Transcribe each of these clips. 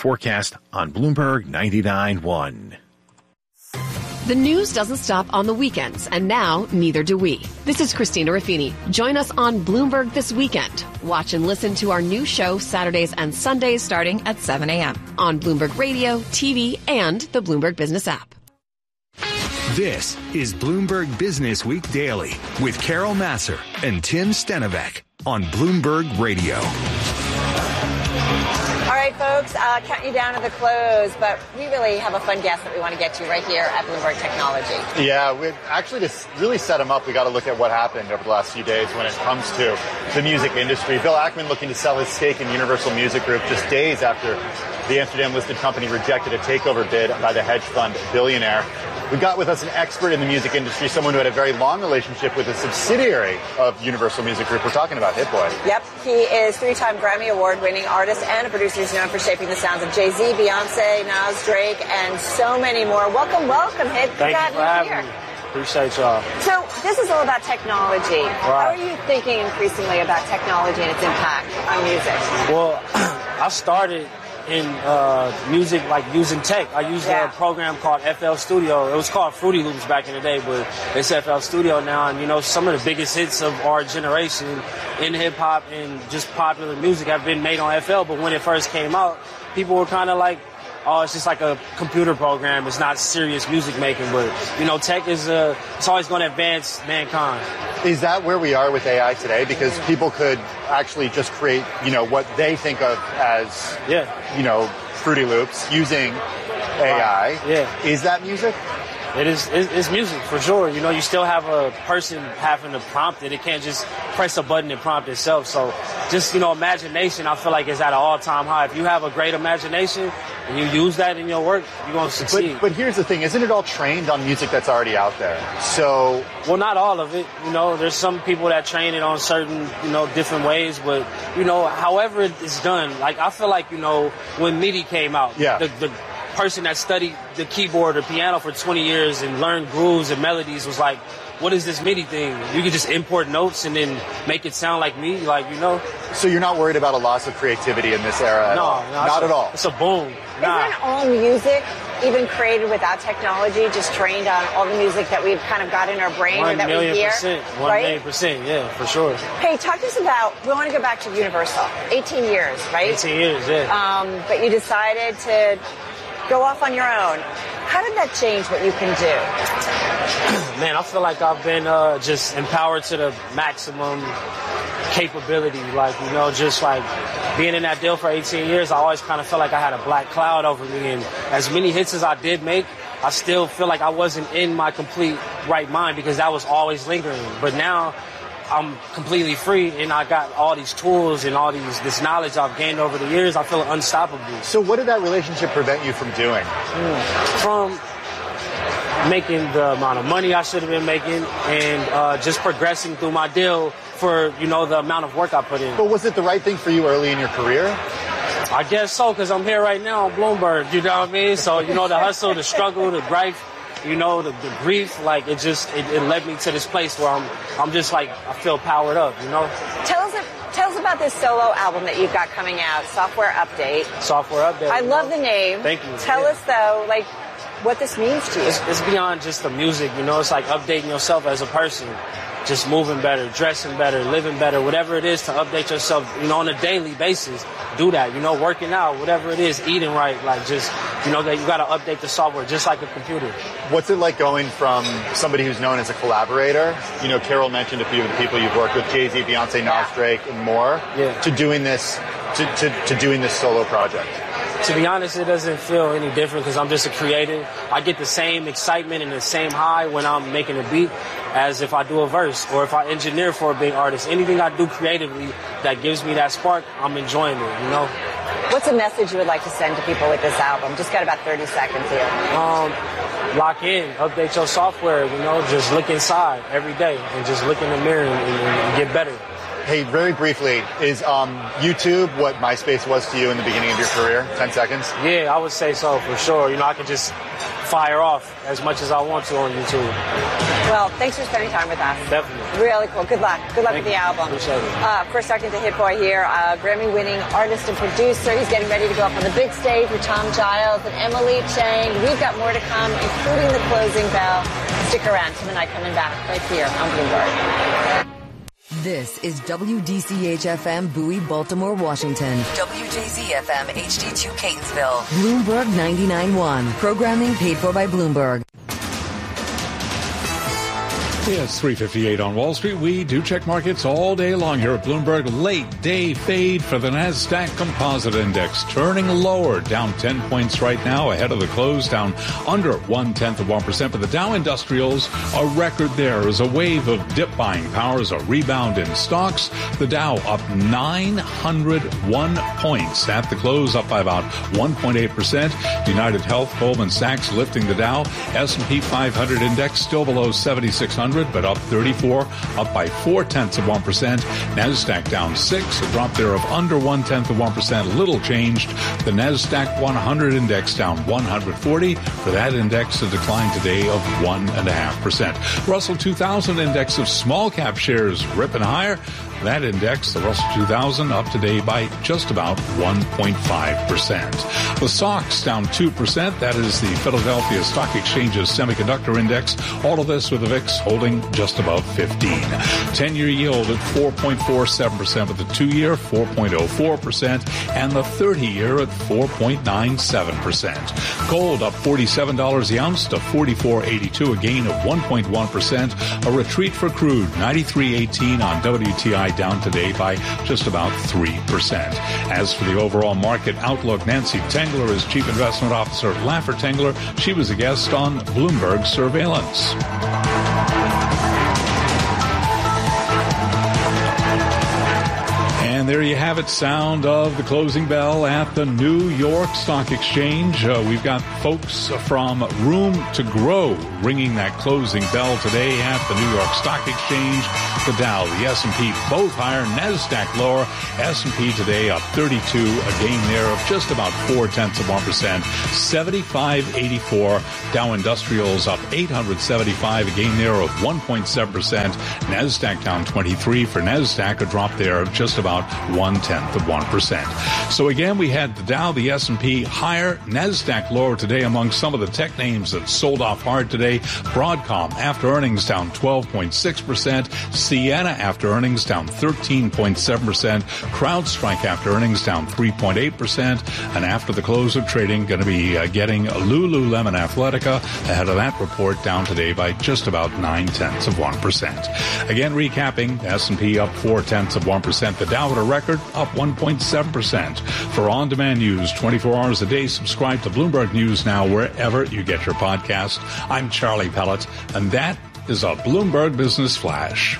forecast on Bloomberg 99.1. The news doesn't stop on the weekends, and now neither do we. This is Christina Ruffini. Join us on Bloomberg This Weekend. Watch and listen to our new show Saturdays and Sundays starting at 7 a.m. on Bloomberg Radio, TV, and the Bloomberg Business app. This is Bloomberg Business Week Daily with Carol Massar and Tim Stenovec on Bloomberg Radio. All right, folks, counting you down to the close, but we really have a fun guest that we want to get to right here at Bloomberg Technology. Yeah, we actually just really set him up. We got to look at what happened over the last few days when it comes to the music industry. Bill Ackman looking to sell his stake in Universal Music Group just days after the Amsterdam-listed company rejected a takeover bid by the hedge fund billionaire. We've got with us an expert in the music industry, someone who had a very long relationship with a subsidiary of Universal Music Group. We're talking about Hit Boy. Yep, he is three-time Grammy Award-winning artist and a producer who's known for shaping the sounds of Jay-Z, Beyonce, Nas, Drake, and so many more. Welcome, Hit. Thank you for having me. Appreciate y'all. So this is all about technology. Right. How are you thinking increasingly about technology and its impact on music? Well, I started in music, like using tech. I used a program called FL Studio. It was called Fruity Loops back in the day, but it's FL Studio now. And, you know, some of the biggest hits of our generation in hip-hop and just popular music have been made on FL. But when it first came out, people were kind of like, oh, it's just like a computer program. It's not serious music making. But, you know, tech is it's always going to advance mankind. Is that where we are with AI today? Because people could actually just create, you know, what they think of as, you know, Fruity Loops using AI. Yeah. Is that music? It is. It's music for sure. You know, you still have a person having to prompt it. It can't just press a button and prompt itself. So just, you know, imagination, I feel like is at an all-time high. If you have a great imagination and you use that in your work, you're going to succeed. But here's the thing. Isn't it all trained on music that's already out there? So... Well, not all of it. You know, there's some people that train it on certain, you know, different ways. But, you know, however it's done, like, I feel like, you know, when MIDI came out, the person that studied the keyboard or piano for 20 years and learned grooves and melodies was like, what is this MIDI thing? You can just import notes and then make it sound like me, like, you know. So you're not worried about a loss of creativity in this era at all? No, not at all. It's a boom. Isn't all music even created without technology, just trained on all the music that we've kind of got in our brain or that we hear? 1,000,000%, yeah, for sure. Hey, talk to us about, we want to go back to Universal. 18 years, right? 18 years, yeah. But you decided to go off on your own. How did that change what you can do? Man, I feel like I've been just empowered to the maximum capability. Like, you know, just like being in that deal for 18 years, I always kind of felt like I had a black cloud over me. And as many hits as I did make, I still feel like I wasn't in my complete right mind because that was always lingering. But now I'm completely free, and I got all these tools and all this knowledge I've gained over the years. I feel unstoppable. So what did that relationship prevent you from doing? From making the amount of money I should have been making and just progressing through my deal for, you know, the amount of work I put in. But was it the right thing for you early in your career? I guess so, because I'm here right now on Bloomberg, you know what I mean? So, you know, the hustle, the struggle, the gripe, you know, the grief, like it led me to this place where I'm just like, I feel powered up, you know? Tell us about this solo album that you've got coming out, Software Update. Software Update. I love the name. Thank you. Tell us, though, like, what this means to you. It's beyond just the music, you know? It's like updating yourself as a person. Just moving better, dressing better, living better, whatever it is to update yourself, you know, on a daily basis. Do that, you know, working out, whatever it is, eating right, like just, you know, that you got to update the software just like a computer. What's it like going from somebody who's known as a collaborator, you know, Carol mentioned a few of the people you've worked with, Jay-Z, Beyonce, Nas, Drake, and more, to doing this, to doing this solo project? To be honest, it doesn't feel any different because I'm just a creative. I get the same excitement and the same high when I'm making a beat as if I do a verse or if I engineer for a big artist. Anything I do creatively that gives me that spark, I'm enjoying it, you know? What's a message you would like to send to people with this album? Just got about 30 seconds here. Lock in, update your software, you know, just look inside every day and just look in the mirror and get better. Hey, very briefly, is YouTube what MySpace was to you in the beginning of your career? 10 seconds? Yeah, I would say so for sure. I can just fire off as much as I want to on YouTube. Well, thanks for spending time with us. Definitely. Really cool. Good luck. Good luck with the album. Appreciate it. Of course, talking to Hit Boy here, Grammy-winning artist and producer. He's getting ready to go up on the big stage with Tom Giles and Emily Chang. We've got more to come, including the closing bell. Stick around. Tim and I coming back right here on Bloomberg. This is WDCH-FM Bowie, Baltimore, Washington. WJZ-FM HD2 Catonsville. Bloomberg 99.1. Programming paid for by Bloomberg. Yes, 3:58 on Wall Street. We do check markets all day long here at Bloomberg. Late day fade for the NASDAQ Composite Index, turning lower, down 10 points right now, ahead of the close, down under 0.1%. But the Dow Industrials, a record there as a wave of dip buying powers, a rebound in stocks. The Dow up 901 points at the close, up by about 1.8%. United Health, Goldman Sachs lifting the Dow. S&P 500 Index still below 7,600. But up 34, up by 0.4%. NASDAQ down 6, a drop there of under 0.1%, little changed. The NASDAQ 100 Index down 140. For that index, a decline today of 1.5%. Russell 2000 Index of small cap shares ripping higher. That index, the Russell 2000, up today by just about 1.5%. The SOX down 2%. That is the Philadelphia Stock Exchange's Semiconductor Index. All of this with the VIX holding just above 15. 10-year yield at 4.47%, with the 2-year 4.04%, and the 30-year at 4.97%. Gold up $47 the ounce to $44.82, a gain of 1.1%. A retreat for crude, 93.18 on WTI, down today by just about 3%. As for the overall market outlook, Nancy Tengler is Chief Investment Officer at Laffer Tengler. She was a guest on Bloomberg Surveillance. And there you have it, sound of the closing bell at the New York Stock Exchange. We've got folks from Room to Grow ringing that closing bell today at the New York Stock Exchange. The Dow, the S&P, both higher. NASDAQ lower. S&P today up 32, a gain there of just about 0.4%. 75.84. Dow Industrials up 875, a gain there of 1.7%. NASDAQ down 23. For NASDAQ, a drop there of just about 0.1%. So again, we had the Dow, the S&P higher, NASDAQ lower today among some of the tech names that sold off hard today. Broadcom after earnings down 12.6%. Ciena after earnings down 13.7%. CrowdStrike after earnings down 3.8%. And after the close of trading, going to be getting Lululemon Athletica ahead of that report, down today by just about 0.9%. Again, recapping, S&P up 0.4%. The Dow at a record up 1.7%. For on-demand news 24 hours a day, subscribe to Bloomberg News Now wherever you get your podcast. I'm Charlie Pellet, and that is a Bloomberg Business Flash.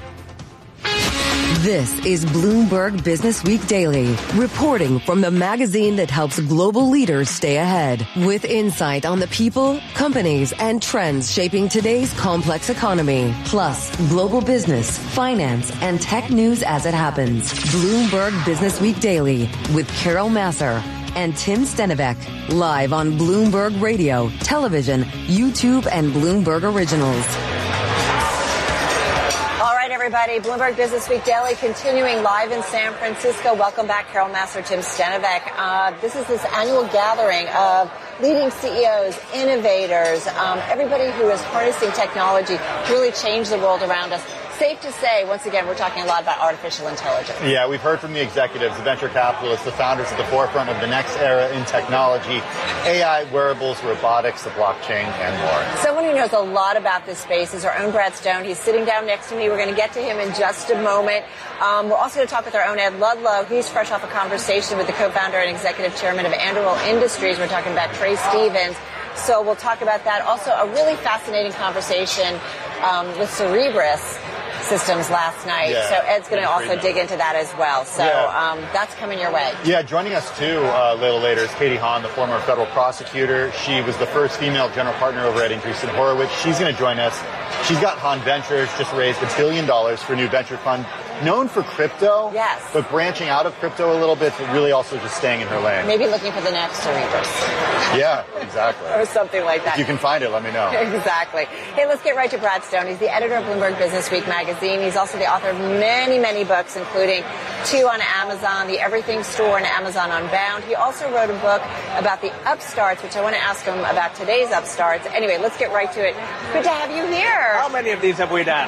This is Bloomberg Business Week Daily, reporting from the magazine that helps global leaders stay ahead, with insight on the people, companies, and trends shaping today's complex economy, plus global business, finance, and tech news as it happens. Bloomberg Business Week Daily with Carol Massar and Tim Stenivek, live on Bloomberg Radio, television, YouTube, and Bloomberg Originals. Everybody, Bloomberg Business Week Daily continuing live in San Francisco. Welcome back, Carol Massar, Tim Stenivek. This is this annual gathering of leading CEOs, innovators, everybody who is harnessing technology to really change the world around us. Safe to say, once again, we're talking a lot about artificial intelligence. Yeah, we've heard from the executives, the venture capitalists, the founders at the forefront of the next era in technology, AI, wearables, robotics, the blockchain, and more. Someone who knows a lot about this space is our own Brad Stone. He's sitting down next to me. We're going to get to him in just a moment. We're also going to talk with our own Ed Ludlow. He's fresh off a conversation with the co-founder and executive chairman of Anduril Industries. We're talking about Trey Stevens. So we'll talk about that. Also, a really fascinating conversation with Cerebras Systems last night. Yeah, so Ed's going to also dig into that as well. So that's coming your way. Yeah, joining us too a little later is Katie Hahn, the former federal prosecutor. She was the first female general partner over at Andreessen Horowitz. She's going to join us. She's got Hahn Ventures, just raised $1 billion for a new venture fund known for crypto, yes, but branching out of crypto a little bit, but really also just staying in her lane. Maybe looking for the next Cerberus. Yeah, exactly. Or something like that. If you can find it, let me know. Exactly. Hey, let's get right to Brad Stone. He's the editor of Bloomberg Business Week magazine. He's also the author of many, many books, including 2 on Amazon, The Everything Store, and Amazon Unbound. He also wrote a book about the upstarts, which I want to ask him about today's upstarts. Anyway, let's get right to it. Good to have you here. How many of these have we done?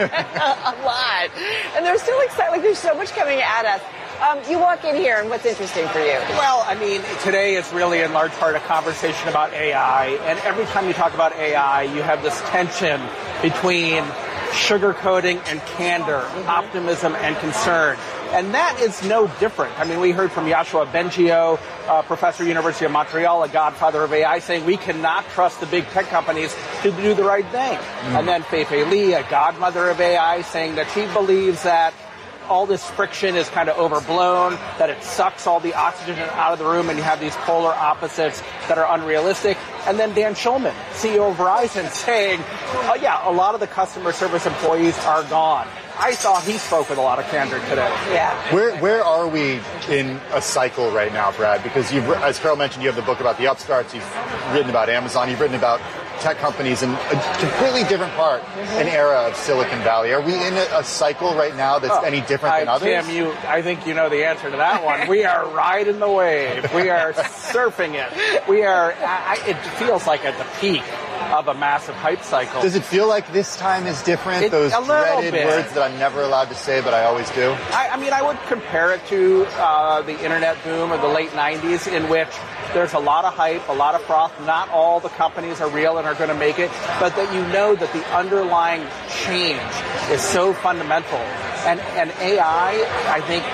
A lot. And they're still exciting. Like, there's so much coming at us. You walk in here, and what's interesting for you? Well, I mean, today is really in large part a conversation about AI. And every time you talk about AI, you have this tension between sugarcoating and candor, optimism and concern. And that is no different. I mean, we heard from Yoshua Bengio, professor, University of Montreal, a godfather of AI, saying we cannot trust the big tech companies to do the right thing. And then Fei-Fei Li, a godmother of AI, saying that she believes that all this friction is kind of overblown, that it sucks all the oxygen out of the room and you have these polar opposites that are unrealistic. And then Dan Schulman, CEO of Verizon, saying, oh yeah, a lot of the customer service employees are gone. I thought he spoke with a lot of candor today. Yeah. Where are we in a cycle right now, Brad? Because as Carol mentioned, you have the book about the upstarts. You've written about Amazon. You've written about tech companies in a completely different part, an era of Silicon Valley. Are we in a cycle right now that's any different than others? Tim, I think you know the answer to that one. We are riding the wave. We are surfing it. We are. It feels like at the peak of a massive hype cycle. Does it feel like this time is different? Those dreaded words that I'm never allowed to say, but I always do? I mean, I would compare it to the internet boom of the late 90s, in which there's a lot of hype, a lot of froth. Not all the companies are real and are going to make it, but that you know that the underlying change is so fundamental. And AI, I think,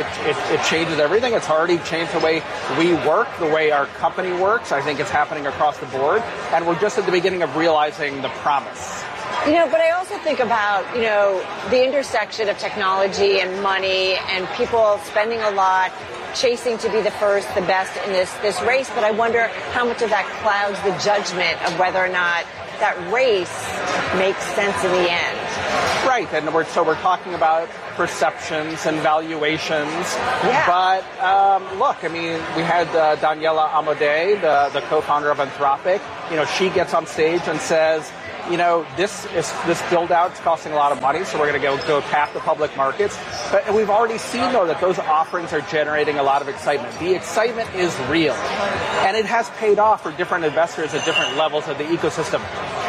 it changes everything. It's already changed the way we work, the way our company works. I think it's happening across the board. And we're just at the beginning of realizing the promise. But I also think about, the intersection of technology and money and people spending a lot, chasing to be the first, the best in this race. But I wonder how much of that clouds the judgment of whether or not that race makes sense in the end. Right, and we're talking about perceptions and valuations. Yeah. But look, I mean, we had Daniela Amodei, the co-founder of Anthropic. She gets on stage and says, this build out is costing a lot of money, so we're going to go tap the public markets. But we've already seen, though, that those offerings are generating a lot of excitement. The excitement is real, and it has paid off for different investors at different levels of the ecosystem.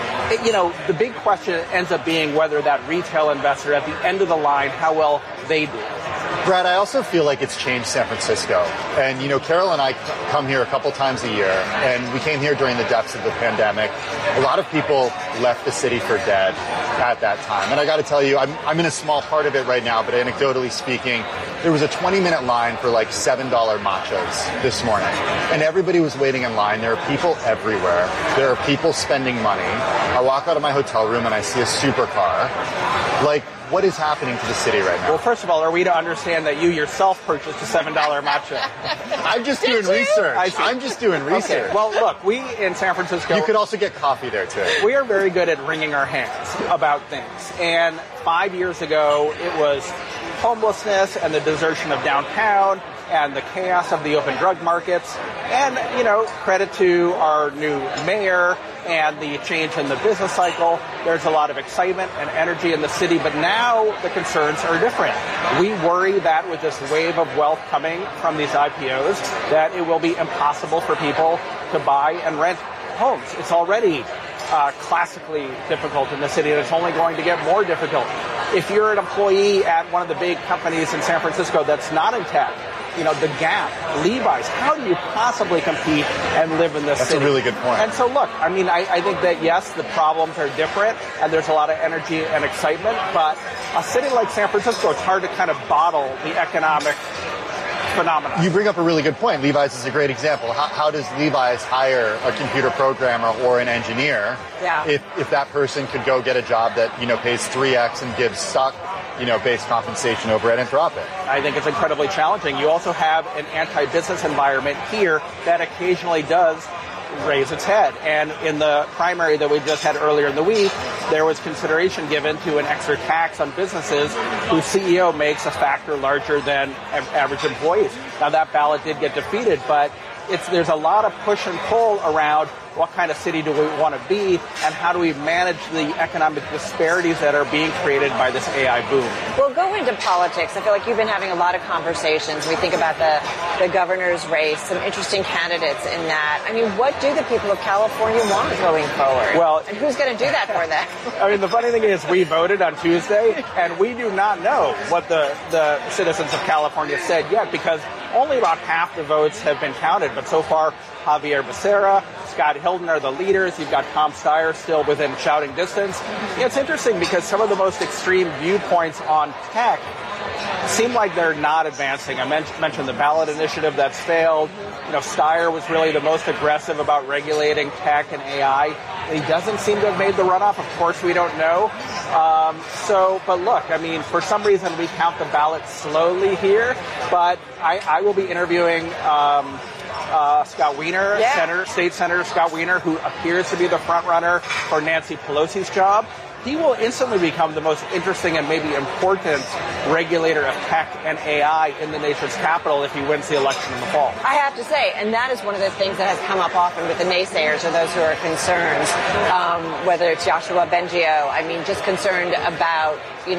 The big question ends up being whether that retail investor at the end of the line, how well they do. Brad, I also feel like it's changed San Francisco. And, Carol and I come here a couple times a year, and we came here during the depths of the pandemic. A lot of people left the city for dead at that time. And I got to tell you, I'm in a small part of it right now, but anecdotally speaking, there was a 20-minute line for like $7 matchas this morning. And everybody was waiting in line. There are people everywhere. There are people spending money. I walk out of my hotel room and I see a supercar. Like, what is happening to the city right now? Well, first of all, are we to understand that you yourself purchased a $7 matcha? I'm just doing research. I'm just doing research. Okay. Well, look, we in San Francisco... You could also get coffee there, too. We are very good at wringing our hands about things. And 5 years ago, it was homelessness and the desertion of downtown and the chaos of the open drug markets. And, credit to our new mayor and the change in the business cycle. There's a lot of excitement and energy in the city, but now the concerns are different. We worry that with this wave of wealth coming from these IPOs, that it will be impossible for people to buy and rent homes. It's already classically difficult in the city, and it's only going to get more difficult. If you're an employee at one of the big companies in San Francisco that's not in tech, the Gap, Levi's, how do you possibly compete and live in this city? That's a really good point. And so, look, I mean, I think that, yes, the problems are different, and there's a lot of energy and excitement, but a city like San Francisco, it's hard to kind of bottle the economic phenomenon. You bring up a really good point. Levi's is a great example. How does Levi's hire a computer programmer or an engineer if that person could go get a job that, pays 3x and gives stock based compensation over at Anthropic? I think it's incredibly challenging. You also have an anti-business environment here that occasionally does raise its head. And in the primary that we just had earlier in the week, there was consideration given to an extra tax on businesses whose CEO makes a factor larger than average employees. Now, that ballot did get defeated, but there's a lot of push and pull around what kind of city do we want to be and how do we manage the economic disparities that are being created by this AI boom. We'll go into politics. I feel like you've been having a lot of conversations. We think about the governor's race, some interesting candidates in that. I mean, what do the people of California want going forward? Well, and who's going to do that for them? I mean, the funny thing is we voted on Tuesday, and we do not know what the citizens of California said yet because only about half the votes have been counted. But so far, Javier Becerra, Scott Hilton are the leaders. You've got Tom Steyer still within shouting distance. It's interesting because some of the most extreme viewpoints on tech seem like they're not advancing. I mentioned the ballot initiative that's failed. Steyer was really the most aggressive about regulating tech and AI. He doesn't seem to have made the runoff. Of course, we don't know. But look, I mean, for some reason we count the ballot slowly here, but I will be interviewing Scott Wiener, State Senator Scott Wiener, who appears to be the front runner for Nancy Pelosi's job. He will instantly become the most interesting and maybe important regulator of tech and AI in the nation's capital if he wins the election in the fall. I have to say, and that is one of the things that has come up often with the naysayers or those who are concerned, whether it's Joshua Bengio, I mean, just concerned about,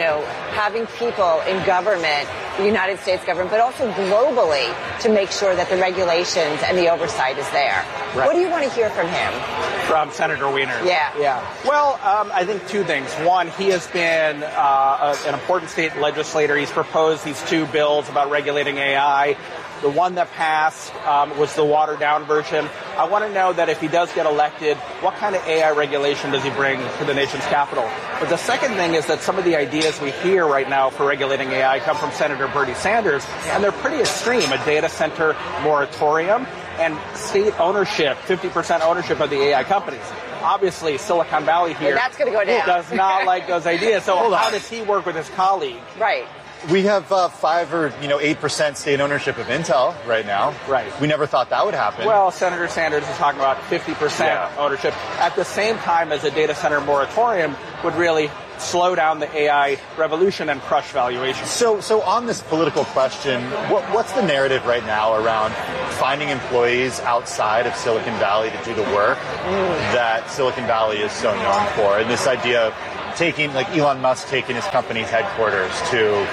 having people in government, the United States government, but also globally to make sure that the regulations and the oversight is there. Right. What do you want to hear from him? From Senator Wiener? Yeah. Well, I think two things. One, he has been an important state legislator. He's proposed these two bills about regulating AI. The one that passed was the watered-down version. I want to know that if he does get elected, what kind of AI regulation does he bring to the nation's capital? But the second thing is that some of the ideas we hear right now for regulating AI come from Senator Bernie Sanders, and they're pretty extreme. A data center moratorium and state ownership, 50% ownership of the AI companies. Obviously, Silicon Valley here that's going to go down. Does not like those ideas. So how does he work with his colleague? Right. We have 5 or 8% state ownership of Intel right now. Right. We never thought that would happen. Well, Senator Sanders is talking about 50% ownership at the same time as a data center moratorium would really slow down the AI revolution and crush valuations. So on this political question, what's the narrative right now around finding employees outside of Silicon Valley to do the work that Silicon Valley is so known for? And this idea of taking, like Elon Musk taking his company's headquarters to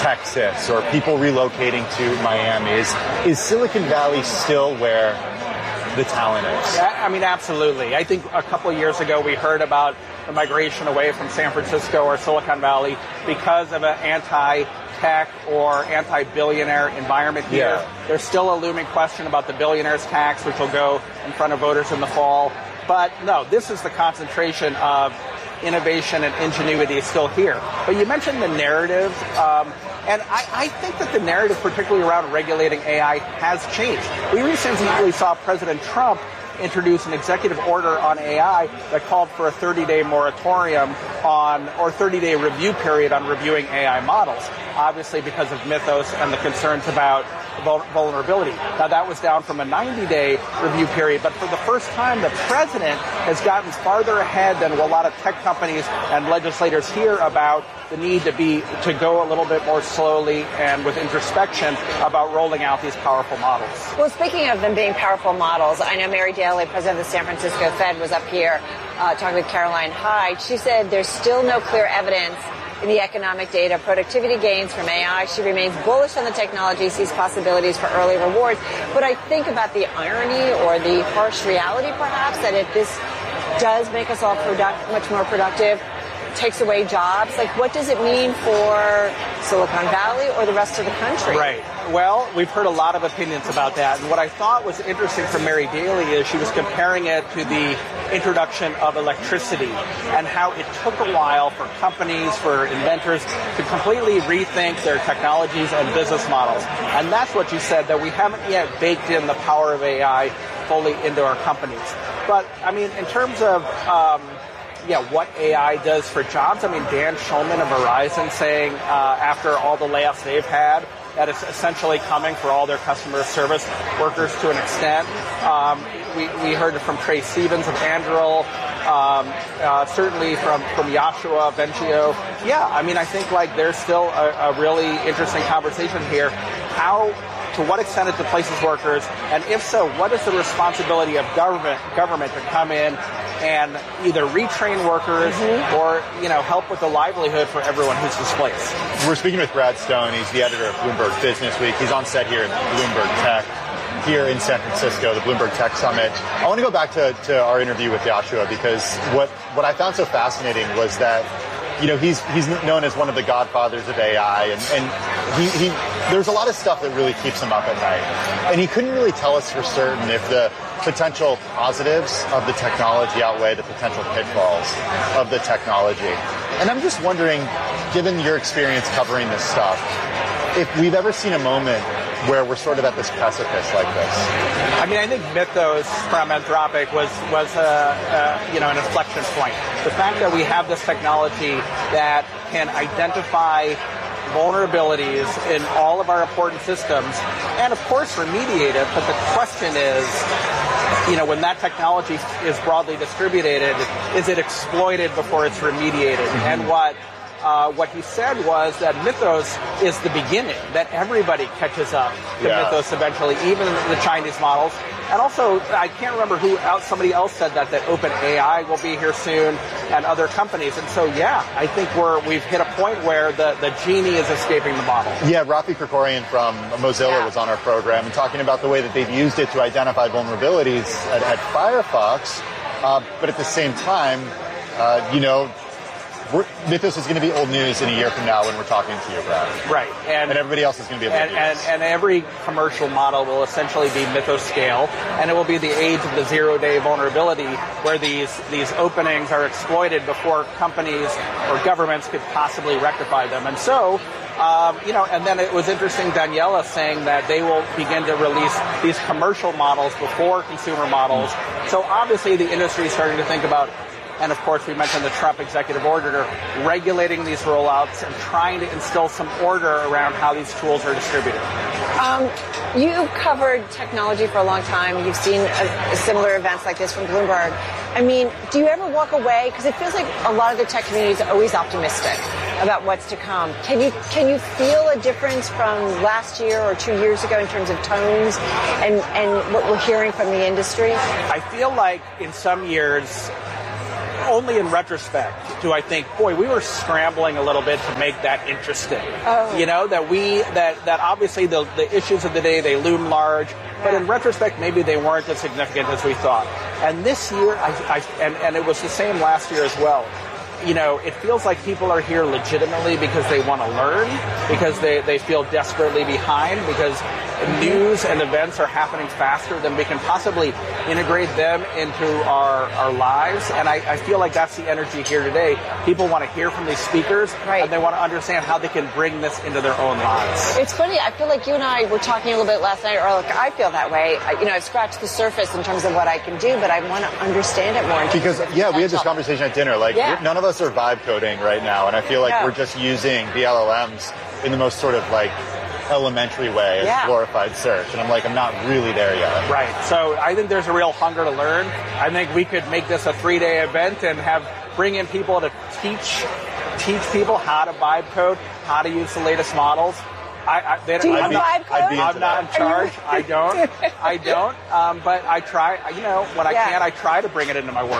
Texas or people relocating to Miami. Is Silicon Valley still where the talent is? Yeah, I mean, absolutely. I think a couple of years ago we heard about the migration away from San Francisco or Silicon Valley because of an anti-tech or anti-billionaire environment here. Yeah. There's still a looming question about the billionaires tax, which will go in front of voters in the fall. But no, this is the concentration of innovation and ingenuity is still here. But you mentioned the narrative, and I think that the narrative, particularly around regulating AI, has changed. We recently saw President Trump introduce an executive order on AI that called for a 30-day moratorium or 30-day review period on reviewing AI models, obviously because of Mythos and the concerns about vulnerability. Now, that was down from a 90-day review period, but for the first time, the president has gotten farther ahead than a lot of tech companies and legislators here about the need to go a little bit more slowly and with introspection about rolling out these powerful models. Well, speaking of them being powerful models, I know Mary Daly, president of the San Francisco Fed, was up here talking with Caroline Hyde. She said there's still no clear evidence in the economic data, productivity gains from AI. She remains bullish on the technology, sees possibilities for early rewards. But I think about the irony or the harsh reality, perhaps, that if this does make us all much more productive, takes away jobs, like what does it mean for Silicon Valley or the rest of the country? Right. Well, we've heard a lot of opinions about that. And what I thought was interesting from Mary Daly is she was comparing it to the introduction of electricity and how it took a while for companies, for inventors to completely rethink their technologies and business models. And that's what you said, that we haven't yet baked in the power of AI fully into our companies. But, I mean, in terms of what AI does for jobs. I mean, Dan Schulman of Verizon saying after all the layoffs they've had that is essentially coming for all their customer service workers to an extent. We heard it from Trey Stevens of Anduril, certainly from Joshua Ventio. Yeah, I mean, I think like there's still a really interesting conversation here. To what extent it displaces workers, and if so, what is the responsibility of government to come in and either retrain workers or, help with the livelihood for everyone who's displaced? We're speaking with Brad Stone. He's the editor of Bloomberg Business Week. He's on set here at Bloomberg Tech here in San Francisco, the Bloomberg Tech Summit. I want to go back to our interview with Joshua, because what I found so fascinating was that he's known as one of the godfathers of AI, and he there's a lot of stuff that really keeps him up at night. And he couldn't really tell us for certain if the potential positives of the technology outweigh the potential pitfalls of the technology. And I'm just wondering, given your experience covering this stuff, if we've ever seen a moment where we're sort of at this precipice like this. I mean, I think Mythos from Anthropic was an inflection point. The fact that we have this technology that can identify vulnerabilities in all of our important systems and, of course, remediate it. But the question is, when that technology is broadly distributed, is it exploited before it's remediated? And what he said was that Mythos is the beginning, that everybody catches up to Mythos eventually, even the Chinese models. And also, I can't remember somebody else said that OpenAI will be here soon and other companies. And so, I think we've hit a point where the genie is escaping the bottle. Yeah, Rafi Krikorian from Mozilla was on our program and talking about the way that they've used it to identify vulnerabilities at Firefox. But at the same time, Mythos is going to be old news in a year from now when we're talking to you, Brad. Right. And everybody else is going to be able to use. And every commercial model will essentially be Mythos scale, and it will be the age of the zero-day vulnerability where these openings are exploited before companies or governments could possibly rectify them. And so, and then it was interesting, Daniela saying that they will begin to release these commercial models before consumer models. So obviously the industry is starting to think about, and of course, we mentioned the Trump executive order regulating these rollouts and trying to instill some order around how these tools are distributed. You've covered technology for a long time. You've seen similar events like this from Bloomberg. I mean, do you ever walk away? Because it feels like a lot of the tech community is always optimistic about what's to come. Can you feel a difference from last year or 2 years ago in terms of tones and what we're hearing from the industry? I feel like in some years, only in retrospect do I think, boy, we were scrambling a little bit to make that interesting. That obviously the issues of the day, they loom large, but in retrospect, maybe they weren't as significant as we thought. And this year, and it was the same last year as well. It feels like people are here legitimately because they want to learn, because they feel desperately behind, because news and events are happening faster than we can possibly integrate them into our lives. And I feel like that's the energy here today. People want to hear from these speakers, and they want to understand how they can bring this into their own lives. It's funny. I feel like you and I were talking a little bit last night, or like I feel that way. I've scratched the surface in terms of what I can do, but I want to understand it more. Because, we had this conversation at dinner. None of us are vibe coding right now, and I feel like we're just using the LLMs in the most sort of elementary way as glorified search, and I'm not really there yet. Right. So I think there's a real hunger to learn. I think we could make this a 3-day event and bring in people to teach people how to vibe code, how to use the latest models. Do you vibe code? I'm not in charge. I don't. But I try. When I can, I try to bring it into my work.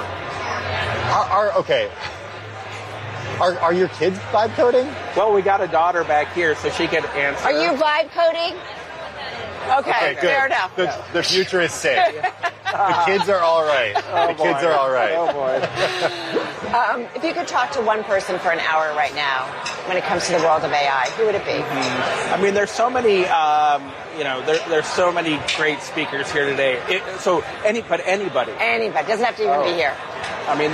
Are your kids vibe coding? Well, we got a daughter back here, so she can answer. Are you vibe coding? Okay, good. Fair enough. The future is safe. The kids are all right. Kids are all right. Oh, boy. If you could talk to one person for an hour right now when it comes to the world of AI, who would it be? I mean, there's so many, there's so many great speakers here today. Anybody. Anybody. Doesn't have to even be here. I mean,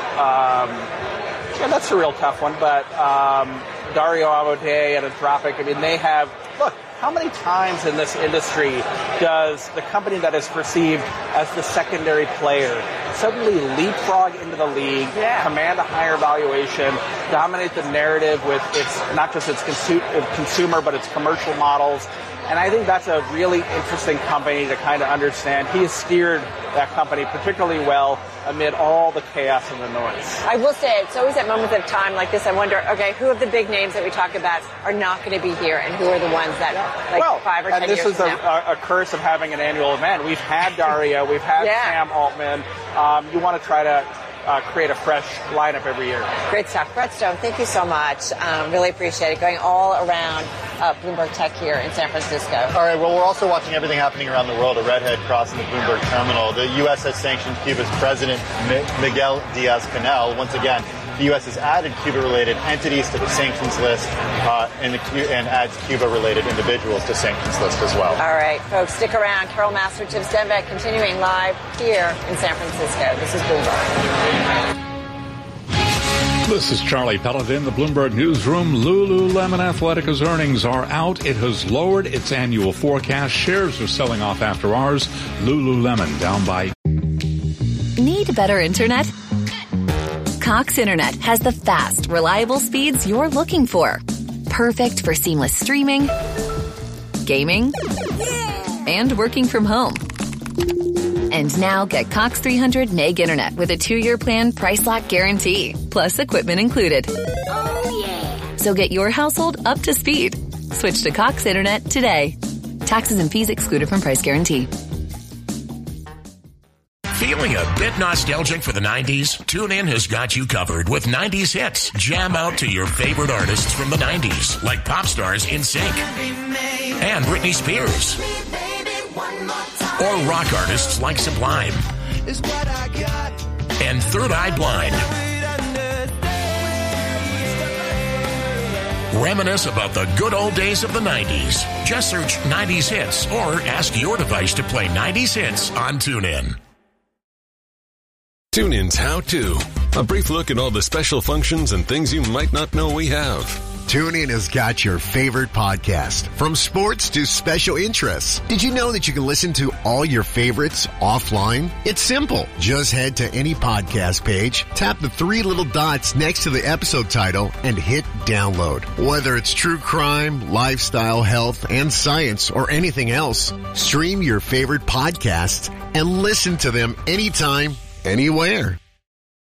that's a real tough one, but Dario Amodei at Anthropic, I mean, look, how many times in this industry does the company that is perceived as the secondary player suddenly leapfrog into the league, command a higher valuation, dominate the narrative with its not just its consumer, but its commercial models. And I think that's a really interesting company to kind of understand. He has steered that company particularly well amid all the chaos and the noise. I will say, it's always at moments of time like this, I wonder, okay, who of the big names that we talk about are not going to be here, and who are the ones that, 5 or 10 years from now? And this is a curse of having an annual event. We've had Daria, we've had Sam Altman. You want to try to create a fresh lineup every year. Great stuff. Brett Stone, thank you so much. Really appreciate it. Going all around Bloomberg Tech here in San Francisco. All right, well, we're also watching everything happening around the world. A redhead crossing the Bloomberg terminal. The U.S. has sanctioned Cuba's President Miguel Diaz-Canel. Once again, the U.S. has added Cuba-related entities to the sanctions list and adds Cuba-related individuals to sanctions list as well. All right, folks, stick around. Carol Massar, Tim Stenbeck, continuing live here in San Francisco. This is Bloomberg. This is Charlie Pellet in the Bloomberg Newsroom. Lululemon Athletica's earnings are out. It has lowered its annual forecast. Shares are selling off after hours. Lululemon down by... Need better internet? Cox Internet has the fast, reliable speeds you're looking for. Perfect for seamless streaming, gaming, and working from home. And now get Cox 300 meg internet with a 2-year plan price lock guarantee, plus equipment included. Oh, yeah. So get your household up to speed. Switch to Cox Internet today. Taxes and fees excluded from price guarantee. Feeling a bit nostalgic for the 90s? TuneIn has got you covered with 90s hits. Jam out to your favorite artists from the 90s, like pop stars NSYNC and Britney Spears. Or rock artists like Sublime and Third Eye Blind. Reminisce about the good old days of the 90s. Just search 90s hits or ask your device to play 90s hits on TuneIn. TuneIn's How To. A brief look at all the special functions and things you might not know we have. TuneIn has got your favorite podcast, from sports to special interests. Did you know that you can listen to all your favorites offline? It's simple. Just head to any podcast page, tap the 3 little dots next to the episode title, and hit download. Whether it's true crime, lifestyle, health, and science, or anything else, stream your favorite podcasts and listen to them anytime, anywhere.